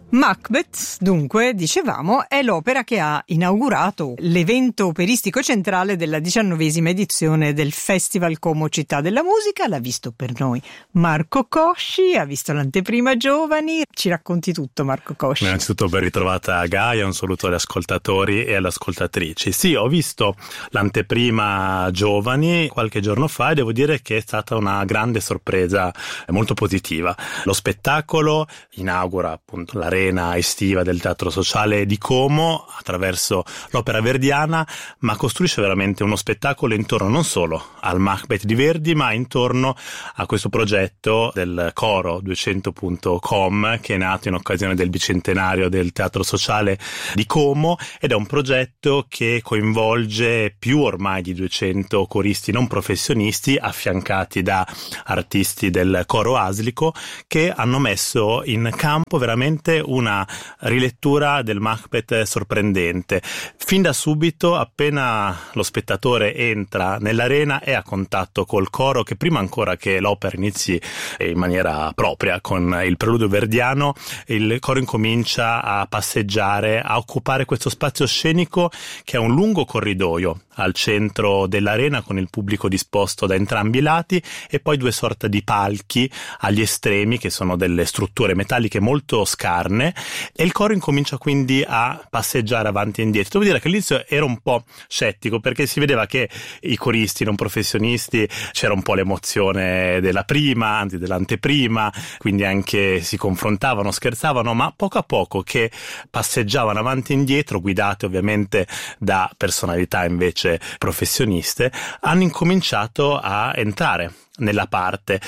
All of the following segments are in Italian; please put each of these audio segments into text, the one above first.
Macbeth, dunque, dicevamo, è l'opera che ha inaugurato l'evento operistico centrale della 19ª edizione del Festival Como Città della Musica. L'ha visto per noi Marco Cosci, ha visto l'anteprima Giovani. Ci racconti tutto, Marco Cosci. Innanzitutto ben ritrovata Gaia, un saluto agli ascoltatori e alle ascoltatrici. Sì, ho visto l'anteprima Giovani qualche giorno fa e devo dire che è stata una grande sorpresa, molto positiva. Lo spettacolo inaugura appunto l'arena estiva del Teatro Sociale di Como attraverso l'opera verdiana, ma costruisce veramente uno spettacolo intorno non solo al Macbeth di Verdi, ma intorno a questo progetto del coro 200.com che è nato in occasione del bicentenario del Teatro Sociale di Como, ed è un progetto che coinvolge più ormai di 200 coristi non professionisti affiancati da artisti del coro aslico che hanno messo in campo veramente una rilettura del Macbeth sorprendente. Fin da subito, appena lo spettatore entra nell'arena, è a contatto col coro, che prima ancora che l'opera inizi in maniera propria con il preludio verdiano, il coro incomincia a passeggiare, a occupare questo spazio scenico che è un lungo corridoio al centro dell'arena con il pubblico disposto da entrambi i lati e poi due sorte di palchi agli estremi che sono delle strutture metalliche molto scarne, e il coro incomincia quindi a passeggiare avanti e indietro. Devo dire che all'inizio ero un po' scettico perché si vedeva che i coristi non professionisti c'era un po' l'emozione della prima, anzi dell'anteprima, quindi anche si confrontavano, scherzavano, ma poco a poco che passeggiavano avanti e indietro, guidate ovviamente da personalità invece professioniste, hanno incominciato a entrare nella parte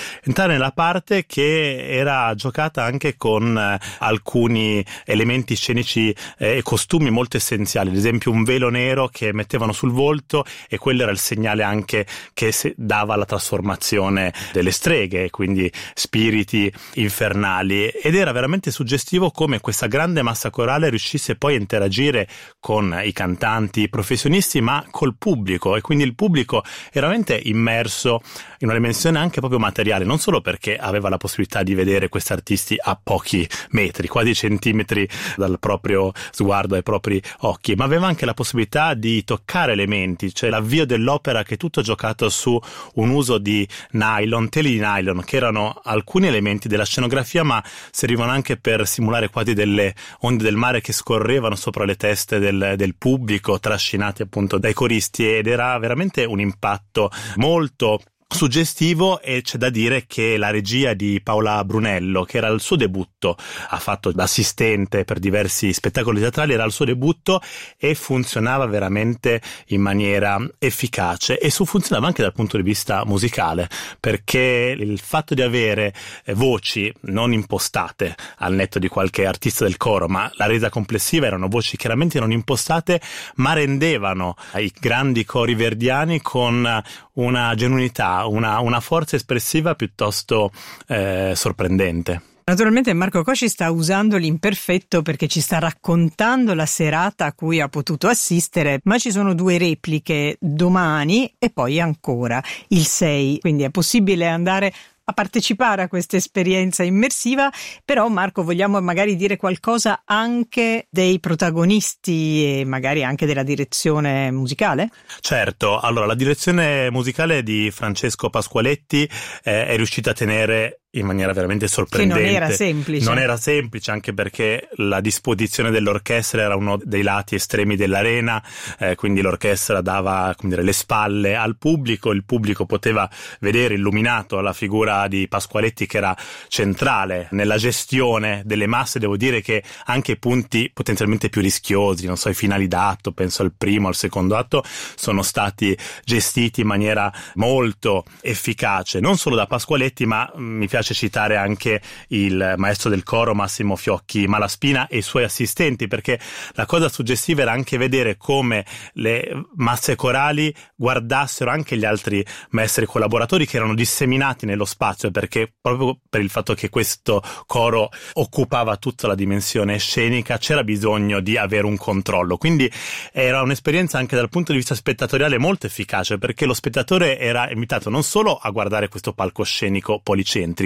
che era giocata anche con alcuni elementi scenici e costumi molto essenziali, ad esempio un velo nero che mettevano sul volto, e quello era il segnale anche che dava la trasformazione delle streghe, quindi spiriti infernali, ed era veramente suggestivo come questa grande massa corale riuscisse poi a interagire con i cantanti professionisti ma col pubblico, e quindi il pubblico era veramente immerso in una dimensione anche proprio materiale, non solo perché aveva la possibilità di vedere questi artisti a pochi metri, quasi centimetri dal proprio sguardo ai propri occhi, ma aveva anche la possibilità di toccare elementi, cioè l'avvio dell'opera che è tutto giocato su un uso di nylon, teli di nylon, che erano alcuni elementi della scenografia ma servivano anche per simulare quasi delle onde del mare che scorrevano sopra le teste del pubblico, trascinati appunto dai coristi, ed era veramente un impatto molto suggestivo. E c'è da dire che la regia di Paola Brunello, che era il suo debutto, ha fatto da assistente per diversi spettacoli teatrali, era il suo debutto e funzionava veramente in maniera efficace, e funzionava anche dal punto di vista musicale, perché il fatto di avere voci non impostate al netto di qualche artista del coro, ma la resa complessiva erano voci chiaramente non impostate, ma rendevano i grandi cori verdiani con una genuinità, una forza espressiva piuttosto sorprendente. Naturalmente Marco Cosci sta usando l'imperfetto perché ci sta raccontando la serata a cui ha potuto assistere, ma ci sono due repliche domani e poi ancora il 6, quindi è possibile andare a partecipare a questa esperienza immersiva. Però Marco, vogliamo magari dire qualcosa anche dei protagonisti e magari anche della direzione musicale? Certo, allora la direzione musicale di Francesco Pasqualetti è riuscita a tenere in maniera veramente sorprendente. Che non era semplice. Non era semplice, anche perché la disposizione dell'orchestra era uno dei lati estremi dell'arena, quindi l'orchestra dava, come dire, le spalle al pubblico, il pubblico poteva vedere illuminato la figura di Pasqualetti, che era centrale nella gestione delle masse. Devo dire che anche i punti potenzialmente più rischiosi, non so, i finali d'atto, penso al primo, al secondo atto, sono stati gestiti in maniera molto efficace, non solo da Pasqualetti, ma mi piace citare anche il maestro del coro Massimo Fiocchi Malaspina e i suoi assistenti, perché la cosa suggestiva era anche vedere come le masse corali guardassero anche gli altri maestri collaboratori che erano disseminati nello spazio, perché proprio per il fatto che questo coro occupava tutta la dimensione scenica c'era bisogno di avere un controllo. Quindi era un'esperienza anche dal punto di vista spettatoriale molto efficace, perché lo spettatore era invitato non solo a guardare questo palcoscenico policentrico,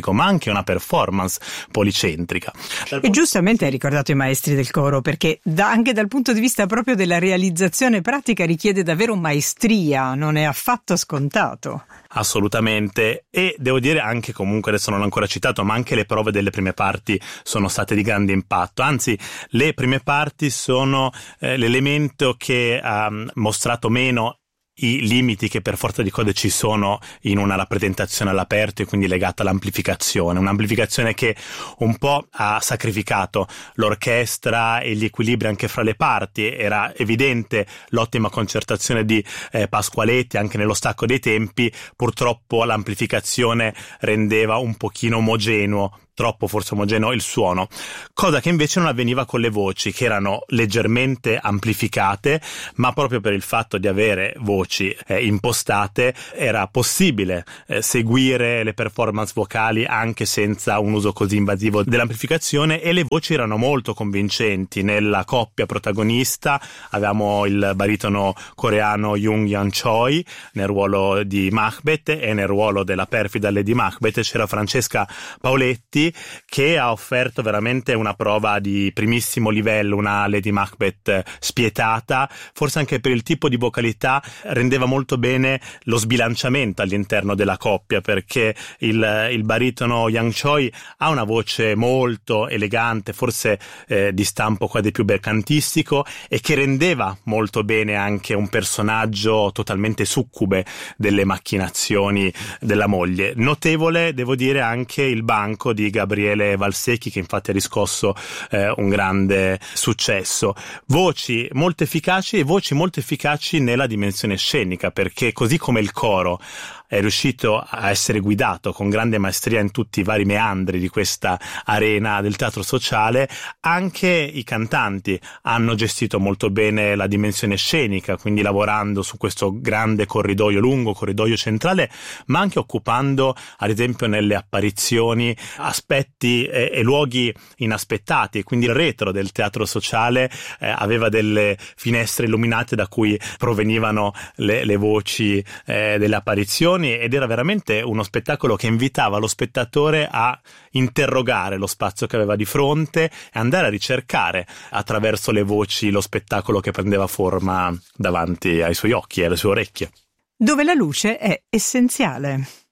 tecnico, ma anche una performance policentrica. E giustamente hai ricordato i maestri del coro, perché anche dal punto di vista proprio della realizzazione pratica richiede davvero maestria, non è affatto scontato. Assolutamente, e devo dire anche, comunque adesso non l'ho ancora citato, ma anche le prove delle prime parti sono state di grande impatto, anzi le prime parti sono l'elemento che ha mostrato meno i limiti che per forza di cose ci sono in una rappresentazione all'aperto e quindi legata all'amplificazione, un'amplificazione che un po' ha sacrificato l'orchestra e gli equilibri anche fra le parti. Era evidente l'ottima concertazione di Pasqualetti anche nello stacco dei tempi, purtroppo l'amplificazione rendeva un pochino omogeneo, troppo forse omogeneo il suono, cosa che invece non avveniva con le voci, che erano leggermente amplificate, ma proprio per il fatto di avere voci impostate era possibile seguire le performance vocali anche senza un uso così invasivo dell'amplificazione, e le voci erano molto convincenti. Nella coppia protagonista avevamo il baritono coreano Jung Yan Choi nel ruolo di Macbeth, e nel ruolo della perfida Lady Macbeth c'era Francesca Paoletti, che ha offerto veramente una prova di primissimo livello, una Lady Macbeth spietata, forse anche per il tipo di vocalità rendeva molto bene lo sbilanciamento all'interno della coppia, perché il baritono Yang Choi ha una voce molto elegante, forse di stampo quasi più mercantistico, e che rendeva molto bene anche un personaggio totalmente succube delle macchinazioni della moglie. Notevole, devo dire, anche il banco di Gabriele Valsecchi, che infatti ha riscosso un grande successo. Voci molto efficaci, e voci molto efficaci nella dimensione scenica, perché così come il coro è riuscito a essere guidato con grande maestria in tutti i vari meandri di questa arena del teatro sociale, anche i cantanti hanno gestito molto bene la dimensione scenica, quindi lavorando su questo grande corridoio, lungo corridoio centrale, ma anche occupando ad esempio nelle apparizioni aspetti e luoghi inaspettati. Quindi il retro del teatro sociale aveva delle finestre illuminate da cui provenivano le voci delle apparizioni, ed era veramente uno spettacolo che invitava lo spettatore a interrogare lo spazio che aveva di fronte e andare a ricercare attraverso le voci lo spettacolo che prendeva forma davanti ai suoi occhi e alle sue orecchie. Dove la luce è essenziale.